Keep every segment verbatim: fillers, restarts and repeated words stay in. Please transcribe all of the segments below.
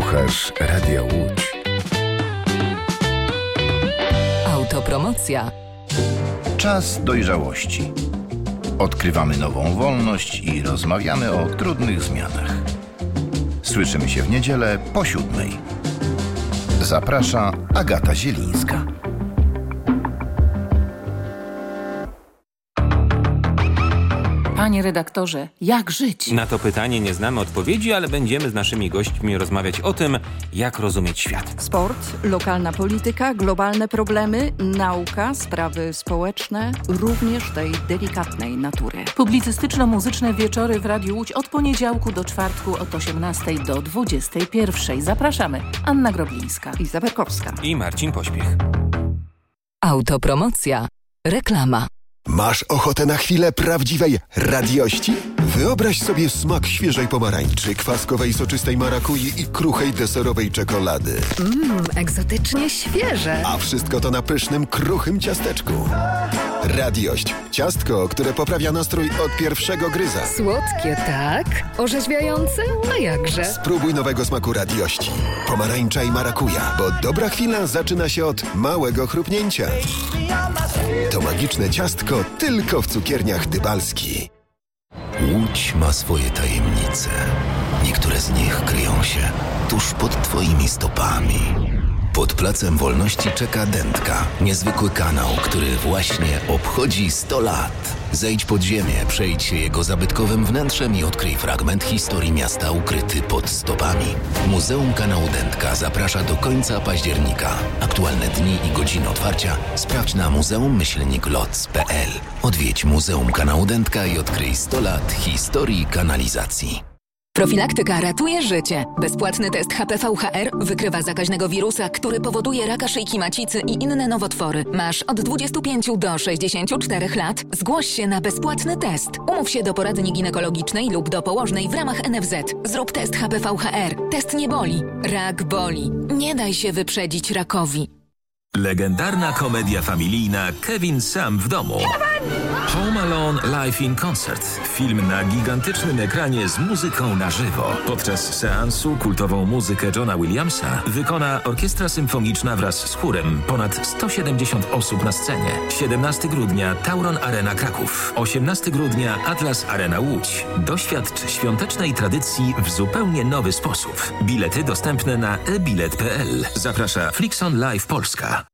Słuchasz Radia Łódź. Autopromocja. Czas dojrzałości. Odkrywamy nową wolność i rozmawiamy o trudnych zmianach. Słyszymy się w niedzielę po siódmej. Zaprasza Agata Zielińska. Panie redaktorze, jak żyć? Na to pytanie nie znamy odpowiedzi, ale będziemy z naszymi gośćmi rozmawiać o tym, jak rozumieć świat. Sport, lokalna polityka, globalne problemy, nauka, sprawy społeczne, również tej delikatnej natury. Publicystyczno-muzyczne wieczory w Radiu Łódź od poniedziałku do czwartku od osiemnastej do dwudziestej pierwszej. Zapraszamy. Anna Groblińska, Iza Berkowska i Marcin Pośpiech. Autopromocja. Reklama. Masz ochotę na chwilę prawdziwej radiości? Wyobraź sobie smak świeżej pomarańczy, kwaskowej soczystej marakui i kruchej deserowej czekolady. Mmm, egzotycznie świeże. A wszystko to na pysznym, kruchym ciasteczku. Radiość. Ciastko, które poprawia nastrój od pierwszego gryza. Słodkie, tak? Orzeźwiające? A jakże? Spróbuj nowego smaku radiości. Pomarańcza i marakuja, bo dobra chwila zaczyna się od małego chrupnięcia. To magiczne ciastko tylko w cukierniach Dybalski. Łódź ma swoje tajemnice. Niektóre z nich kryją się tuż pod twoimi stopami. Pod Placem Wolności czeka Dętka, niezwykły kanał, który właśnie obchodzi sto lat. Zejdź pod ziemię, przejdź się jego zabytkowym wnętrzem i odkryj fragment historii miasta ukryty pod stopami. Muzeum Kanału Dętka zaprasza do końca października. Aktualne dni i godziny otwarcia sprawdź na muzeum myślnik loc kropka p l. Odwiedź Muzeum Kanału Dętka i odkryj sto lat historii kanalizacji. Profilaktyka ratuje życie. Bezpłatny test H P V H R wykrywa zakaźnego wirusa, który powoduje raka szyjki macicy i inne nowotwory. Masz od dwudziestu pięciu do sześćdziesięciu czterech lat. Zgłoś się na bezpłatny test. Umów się do poradni ginekologicznej lub do położnej w ramach N F Z. Zrób test H P V H R. Test nie boli. Rak boli. Nie daj się wyprzedzić rakowi. Legendarna komedia familijna Kevin sam w domu. Home Alone Live in Concert. Film na gigantycznym ekranie z muzyką na żywo. Podczas seansu kultową muzykę Johna Williamsa wykona orkiestra symfoniczna wraz z chórem. Ponad sto siedemdziesiąt osób na scenie. siedemnastego grudnia Tauron Arena Kraków. osiemnastego grudnia Atlas Arena Łódź. Doświadcz świątecznej tradycji w zupełnie nowy sposób. Bilety dostępne na e bilet kropka p l. Zaprasza Flixon Live Polska.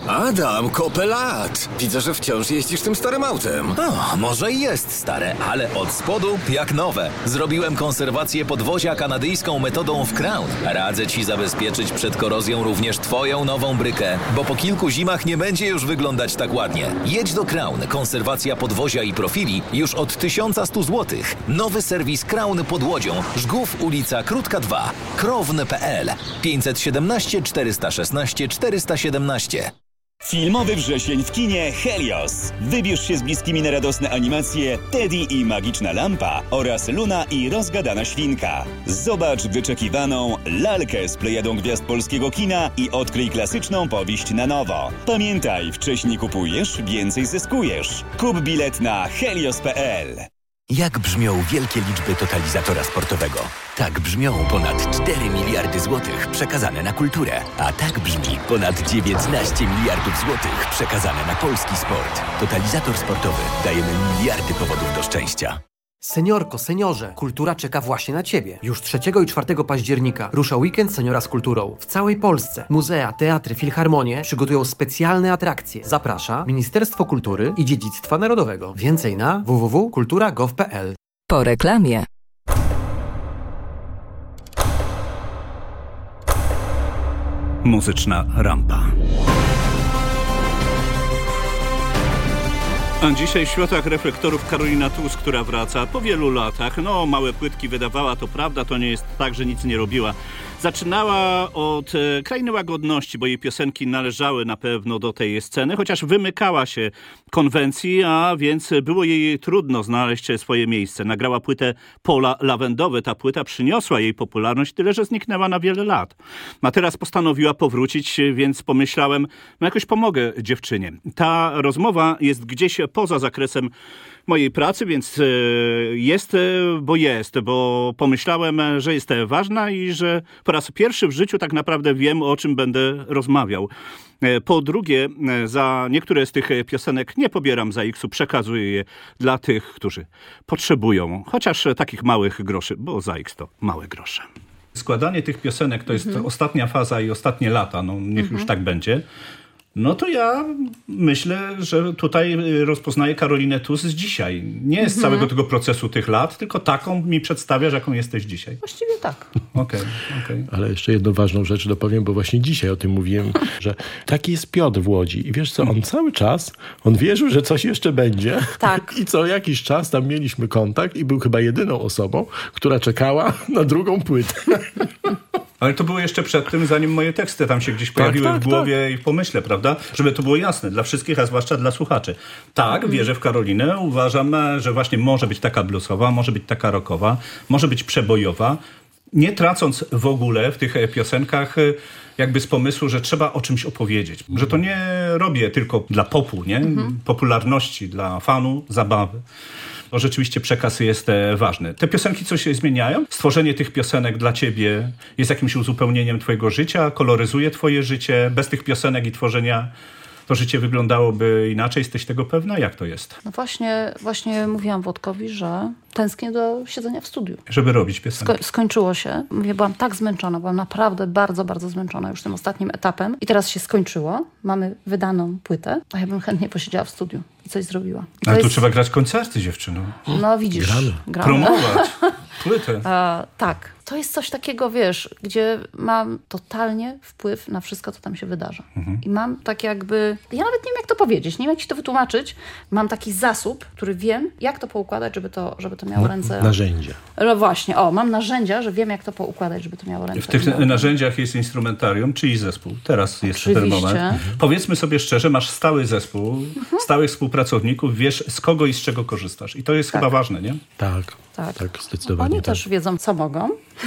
Adam, kopę lat! Widzę, że wciąż jeździsz tym starym autem. O, może i jest stare, ale od spodu jak nowe. Zrobiłem konserwację podwozia kanadyjską metodą w Crown. Radzę ci zabezpieczyć przed korozją również twoją nową brykę, bo po kilku zimach nie będzie już wyglądać tak ładnie. Jedź do Crown. Konserwacja podwozia i profili już od tysiąc sto złotych. Nowy serwis Crown pod Łodzią. Żgów, ulica Krótka dwa. krowne kropka p l. pięćset siedemnaście czterysta szesnaście czterysta siedemnaście. Filmowy wrzesień w kinie Helios. Wybierz się z bliskimi na radosne animacje Teddy i Magiczna Lampa oraz Luna i Rozgadana Świnka. Zobacz wyczekiwaną lalkę z plejadą gwiazd polskiego kina i odkryj klasyczną powieść na nowo. Pamiętaj, wcześniej kupujesz, więcej zyskujesz. Kup bilet na helios kropka p l. Jak brzmią wielkie liczby totalizatora sportowego? Tak brzmią ponad cztery miliardy złotych przekazane na kulturę. A tak brzmi ponad dziewiętnaście miliardów złotych przekazane na polski sport. Totalizator sportowy. Dajemy miliardy powodów do szczęścia. Seniorko, seniorze, kultura czeka właśnie na Ciebie. Już trzeciego i czwartego października rusza weekend Seniora z kulturą. W całej Polsce muzea, teatry, filharmonie przygotują specjalne atrakcje. Zaprasza Ministerstwo Kultury i Dziedzictwa Narodowego. Więcej na w w w kropka kultura kropka gov kropka p l. Po reklamie. Muzyczna rampa. A dzisiaj w światach reflektorów Karolina Tłus, która wraca po wielu latach. No, małe płytki wydawała, to prawda, to nie jest tak, że nic nie robiła. Zaczynała od e, Krainy Łagodności, bo jej piosenki należały na pewno do tej sceny, chociaż wymykała się konwencji, a więc było jej trudno znaleźć swoje miejsce. Nagrała płytę Pola Lawendowe. Ta płyta przyniosła jej popularność, tyle że zniknęła na wiele lat. A teraz postanowiła powrócić, więc pomyślałem, no jakoś pomogę dziewczynie. Ta rozmowa jest gdzieś poza zakresem mojej pracy, więc jest, bo jest, bo pomyślałem, że jest ważna i że po raz pierwszy w życiu tak naprawdę wiem, o czym będę rozmawiał. Po drugie, za niektóre z tych piosenek nie pobieram za iksu, przekazuję je dla tych, którzy potrzebują chociaż takich małych groszy, bo za iks to małe grosze. Składanie tych piosenek to jest mhm. ostatnia faza i ostatnie lata, no niech mhm. już tak będzie. No to ja myślę, że tutaj rozpoznaję Karolinę Tus z dzisiaj. Nie z mhm. całego tego procesu tych lat, tylko taką mi przedstawiasz, jaką jesteś dzisiaj. Właściwie tak. Okej, okej. Ale jeszcze jedną ważną rzecz dopowiem, bo właśnie dzisiaj o tym mówiłem, że taki jest Piotr w Łodzi. I wiesz co, on cały czas, on wierzył, że coś jeszcze będzie. Tak. I co jakiś czas tam mieliśmy kontakt i był chyba jedyną osobą, która czekała na drugą płytę. Ale to było jeszcze przed tym, zanim moje teksty tam się gdzieś pojawiły tak, tak, w głowie tak. i w pomyśle, prawda? Żeby to było jasne dla wszystkich, a zwłaszcza dla słuchaczy. Tak, mm. wierzę w Karolinę. Uważam, że właśnie może być taka bluesowa, może być taka rockowa, może być przebojowa. Nie tracąc w ogóle w tych piosenkach jakby z pomysłu, że trzeba o czymś opowiedzieć. Że to nie robię tylko dla popu, nie? Mm-hmm. Popularności, dla fanu, zabawy. Bo rzeczywiście przekaz jest ważny. Te piosenki coś się zmieniają? Stworzenie tych piosenek dla ciebie jest jakimś uzupełnieniem twojego życia? Koloryzuje twoje życie? Bez tych piosenek i tworzenia to życie wyglądałoby inaczej? Jesteś tego pewna? Jak to jest? No właśnie, właśnie mówiłam Włodkowi, że tęsknię do siedzenia w studiu. Żeby robić piosenki. Sko- skończyło się. Mówię, byłam tak zmęczona, byłam naprawdę bardzo, bardzo zmęczona już tym ostatnim etapem. I teraz się skończyło. Mamy wydaną płytę, a ja bym chętnie posiedziała w studiu i coś zrobiła. Ale tu jest... trzeba grać koncerty, dziewczyno. No widzisz. Gramy. Gramy. Promować płytę. A, tak. To jest coś takiego, wiesz, gdzie mam totalnie wpływ na wszystko, co tam się wydarza. Mhm. I mam tak jakby... Ja nawet nie wiem, jak to powiedzieć, nie wiem, jak ci to wytłumaczyć. Mam taki zasób, który wiem, jak to poukładać, żeby to, żeby to miało ręce... Narzędzia. No właśnie, o, mam narzędzia, że wiem, jak to poukładać, żeby to miało ręce. W tych no. narzędziach jest instrumentarium, czyli zespół. Teraz jest Oczywiście. ten moment. Mhm. Powiedzmy sobie szczerze, masz stały zespół, mhm. stałych współpracowników, wiesz z kogo i z czego korzystasz. I to jest tak. chyba ważne, nie? Tak, tak, tak zdecydowanie. Oni tak. też wiedzą, co mogą.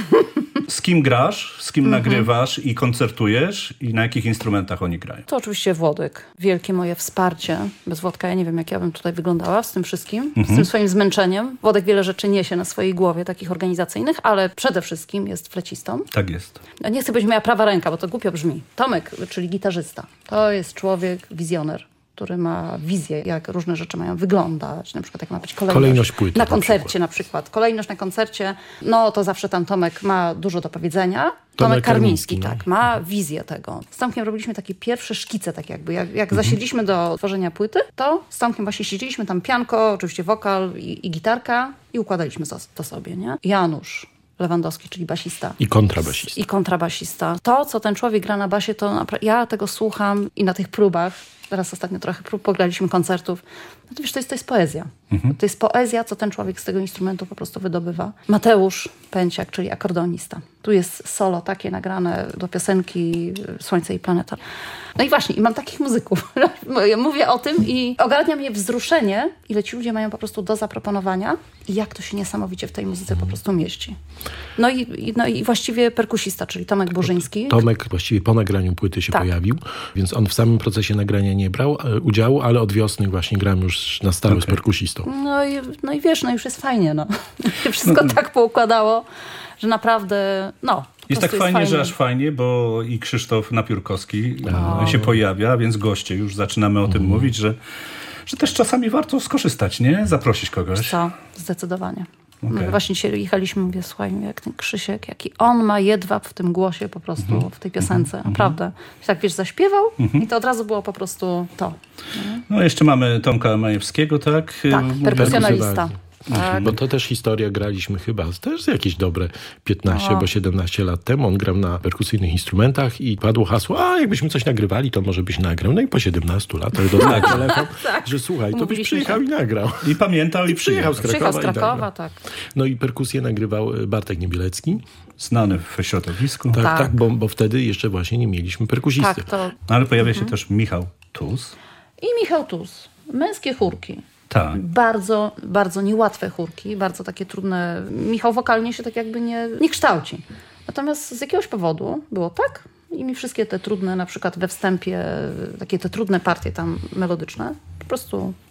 Z kim grasz, z kim Mhm. nagrywasz i koncertujesz i na jakich instrumentach oni grają? To oczywiście Włodek. Wielkie moje wsparcie. Bez Włodka ja nie wiem, jak ja bym tutaj wyglądała z tym wszystkim, mhm. z tym swoim zmęczeniem. Włodek wiele rzeczy niesie na swojej głowie, takich organizacyjnych, ale przede wszystkim jest flecistą. Tak jest. Nie chcę być moja prawa ręka, bo to głupio brzmi. Tomek, czyli gitarzysta, to jest człowiek wizjoner, który ma wizję, jak różne rzeczy mają wyglądać. Na przykład jak ma być kolejność, kolejność płyty, na koncercie na przykład. na przykład. Kolejność na koncercie, no to zawsze tam Tomek ma dużo do powiedzenia. Tomek, Tomek Karmiński, no. tak, ma wizję tego. Z Tomkiem robiliśmy takie pierwsze szkice, tak jakby. Jak, jak mhm. zasiedliśmy do tworzenia płyty, to z Tomkiem właśnie siedzieliśmy tam pianko, oczywiście wokal i, i gitarka i układaliśmy to, to sobie, nie? Janusz Lewandowski, czyli basista. I kontrabasista. I kontrabasista. To, co ten człowiek gra na basie, to napra- ja tego słucham i na tych próbach, teraz ostatnio trochę prób, pograliśmy koncertów, no to wiesz, to jest, to jest poezja. Mhm. To jest poezja, co ten człowiek z tego instrumentu po prostu wydobywa. Mateusz Pęciak, czyli akordonista. Tu jest solo takie nagrane do piosenki Słońce i Planeta. No i właśnie, i mam takich muzyków. Mówię o tym i ogarnia mnie wzruszenie, ile ci ludzie mają po prostu do zaproponowania i jak to się niesamowicie w tej muzyce po prostu mieści. No i, no i właściwie perkusista, czyli Tomek Burzyński. Tomek właściwie po nagraniu płyty się tak. pojawił, więc on w samym procesie nagrania nie brał udziału, ale od wiosny właśnie gram już na stałe okay. z perkusistą. No i, no i wiesz, no już jest fajnie, no. Wszystko no. tak poukładało, że naprawdę, no. Jest tak jest fajnie, fajnie, że aż fajnie, bo i Krzysztof Napiórkowski A. się pojawia, więc goście, już zaczynamy o tym mm. mówić, że, że też czasami warto skorzystać, nie? Zaprosić kogoś. Co? Zdecydowanie. Okay. No, właśnie dzisiaj jechaliśmy, mówię, słuchaj, jak ten Krzysiek, jaki on ma jedwab w tym głosie po prostu, mm-hmm. w tej piosence, mm-hmm. naprawdę. Tak, wiesz, zaśpiewał mm-hmm. i to od razu było po prostu to. Nie? No jeszcze mamy Tomka Majewskiego, tak? Tak, perkusjonalista. Tak. Bo to też historia, graliśmy chyba też jakieś dobre piętnaście albo siedemnaście lat temu. On grał na perkusyjnych instrumentach i padło hasło, a jakbyśmy coś nagrywali, to może byś nagrał. No i po siedemnastu latach dostał telefon, tak. że słuchaj, to byś przyjechał i nagrał. I pamiętał i przyjechał z Krakowa. Przyjechał z Krakowa, tak. No i perkusję nagrywał Bartek Niebielecki. Znany w środowisku. Tak, tak, tak bo, bo wtedy jeszcze właśnie nie mieliśmy perkusisty. Tak, to... Ale pojawia mhm. się też Michał Tus. I Michał Tus. Męskie chórki. Tak. Bardzo, bardzo niełatwe chórki, bardzo takie trudne. Michał wokalnie się tak jakby nie, nie kształci. Natomiast z jakiegoś powodu było tak i mi wszystkie te trudne, na przykład we wstępie, takie te trudne partie tam melodyczne, po prostu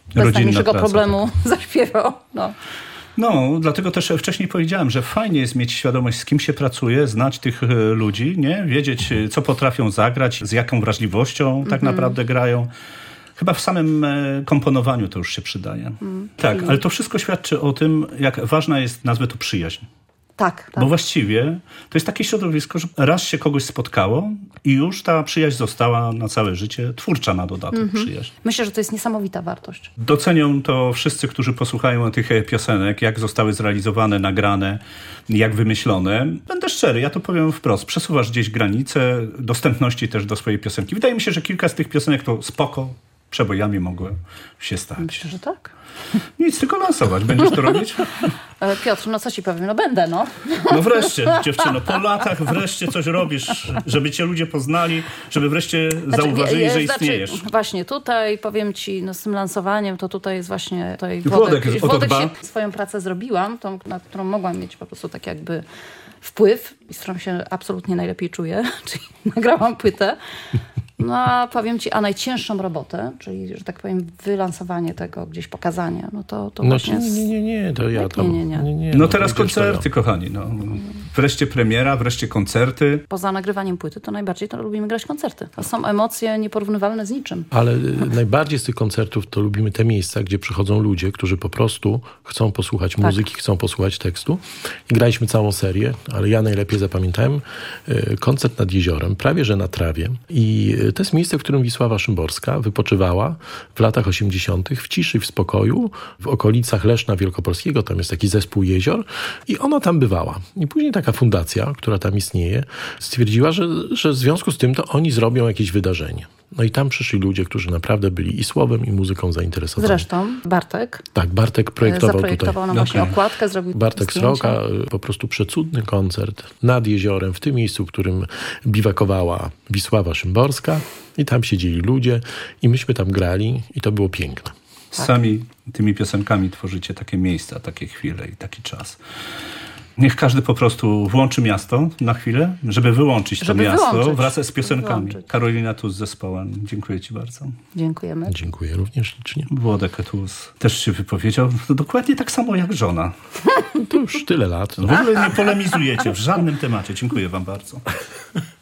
bez najmniejszego problemu tak. zaśpiewał. No. No, dlatego też wcześniej powiedziałem, że fajnie jest mieć świadomość, z kim się pracuje, znać tych ludzi, nie? Wiedzieć, co potrafią zagrać, z jaką wrażliwością tak mm-hmm. naprawdę grają. Chyba w samym komponowaniu to już się przydaje. Mm, tak, czyli... ale to wszystko świadczy o tym, jak ważna jest, nazwę to, przyjaźń. Tak, tak. Bo właściwie to jest takie środowisko, że raz się kogoś spotkało i już ta przyjaźń została na całe życie, twórcza na dodatek mm-hmm. przyjaźń. Myślę, że to jest niesamowita wartość. Docenią to wszyscy, którzy posłuchają tych piosenek, jak zostały zrealizowane, nagrane, jak wymyślone. Będę szczery, ja to powiem wprost. Przesuwasz gdzieś granice dostępności też do swojej piosenki. Wydaje mi się, że kilka z tych piosenek to spoko, przebojami mogły się stać. Myślę, że tak. Nic, tylko lansować. Będziesz to robić? Piotr, no co ci powiem? No będę, no. No wreszcie, dziewczyno, po latach wreszcie coś robisz, żeby cię ludzie poznali, żeby wreszcie znaczy, zauważyli, że istniejesz. Znaczy, właśnie tutaj, powiem ci, no z tym lansowaniem, to tutaj jest właśnie tutaj Włodek, Włodek, Włodek się swoją pracę zrobiłam, tą, na którą mogłam mieć po prostu tak jakby wpływ i z którą się absolutnie najlepiej czuję, czyli nagrałam płytę. No a powiem ci, a najcięższą robotę, czyli, że tak powiem, wylansowanie tego, gdzieś pokazanie, no to, to no właśnie... Nie, nie, nie, nie, to ja tam... Nie, nie, nie. nie, nie no, no teraz koncerty, ja. kochani, no. Wreszcie premiera, wreszcie koncerty. Poza nagrywaniem płyty, to najbardziej to lubimy grać koncerty. To są emocje nieporównywalne z niczym. Ale najbardziej z tych koncertów to lubimy te miejsca, gdzie przychodzą ludzie, którzy po prostu chcą posłuchać tak. muzyki, chcą posłuchać tekstu. I graliśmy całą serię, ale ja najlepiej zapamiętałem koncert nad jeziorem, prawie że na trawie. I to jest miejsce, w którym Wisława Szymborska wypoczywała w latach osiemdziesiątych w ciszy, w spokoju, w okolicach Leszna Wielkopolskiego. Tam jest taki zespół jezior i ona tam bywała. I później taka fundacja, która tam istnieje, stwierdziła, że, że w związku z tym to oni zrobią jakieś wydarzenie. No i tam przyszli ludzie, którzy naprawdę byli i słowem, i muzyką zainteresowani. Zresztą Bartek. Tak, Bartek projektował, zaprojektował tutaj. nam właśnie okay. okładkę, zrobił Bartek zdjęcia. Sroka, po prostu przecudny koncert nad jeziorem, w tym miejscu, w którym biwakowała Wisława Szymborska. I tam siedzieli ludzie i myśmy tam grali i to było piękne. Tak. Sami tymi piosenkami tworzycie takie miejsca, takie chwile i taki czas. Niech każdy po prostu włączy miasto na chwilę, żeby wyłączyć to żeby miasto wyłączyć. wraz z piosenkami. Wyłączyć. Karolina Tus z zespołem. Dziękuję ci bardzo. Dziękujemy. Dziękuję również licznie. Włodek Tus też się wypowiedział. To dokładnie tak samo jak żona. To już tyle lat. W ogóle nie polemizujecie w żadnym temacie. Dziękuję wam bardzo.